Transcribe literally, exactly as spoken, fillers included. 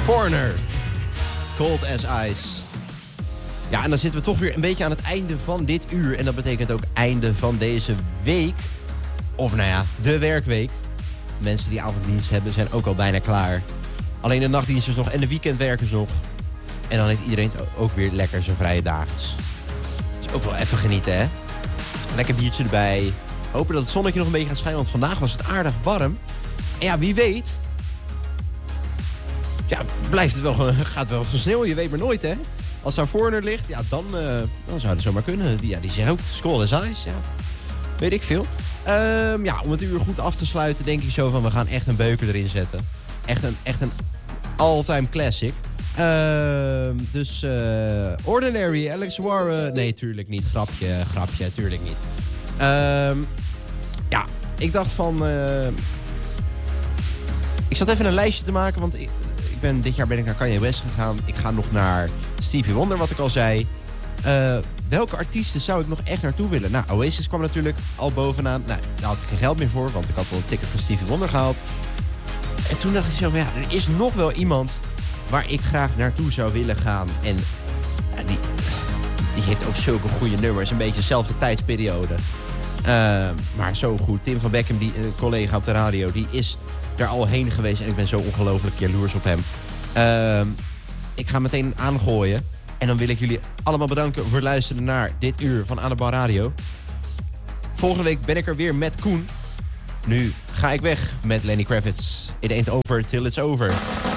Foreigner. Cold as Ice. Ja, en dan zitten we toch weer een beetje aan het einde van dit uur. En dat betekent ook einde van deze week. Of nou ja, de werkweek. Mensen die avonddienst hebben zijn ook al bijna klaar. Alleen de nachtdiensters nog en de weekendwerkers nog. En dan heeft iedereen ook weer lekker zijn vrije dagen. Dus ook wel even genieten, hè? Lekker biertje erbij. Hopen dat het zonnetje nog een beetje gaat schijnen, want vandaag was het aardig warm. En ja, wie weet... Ja, blijft het wel, gaat het wel gesneeuwen, je weet maar nooit, hè? Als daar Foreigner ligt, ja, dan, uh, dan zou het zomaar kunnen. Die, ja, die zegt ook, Skull as Ice, ja. Weet ik veel. Um, ja, om het uur goed af te sluiten, denk ik zo van... we gaan echt een beuker erin zetten. Echt een, echt een all-time classic. Uh, dus uh, Ordinary, Alex Warren... Nee, tuurlijk niet. Grapje, grapje, tuurlijk niet. Uh, ja, ik dacht van... Uh, ik zat even een lijstje te maken, want ik, ik ben, dit jaar ben ik naar Kanye West gegaan. Ik ga nog naar Stevie Wonder, wat ik al zei. Uh, welke artiesten zou ik nog echt naartoe willen? Nou, Oasis kwam natuurlijk al bovenaan. Nou, daar had ik geen geld meer voor, want ik had wel een ticket voor Stevie Wonder gehaald. En toen dacht ik zo, ja, er is nog wel iemand waar ik graag naartoe zou willen gaan. En ja, die, die heeft ook zulke goede nummers. Een beetje dezelfde tijdsperiode. Uh, maar zo goed. Tim van Beckham, die uh, collega op de radio, die is daar al heen geweest. En ik ben zo ongelooflijk jaloers op hem. Uh, ik ga meteen aangooien. En dan wil ik jullie allemaal bedanken voor het luisteren naar dit uur van Aan de Bar Radio. Volgende week ben ik er weer met Koen. Nu ga ik weg met Lenny Kravitz. It ain't over till it's over.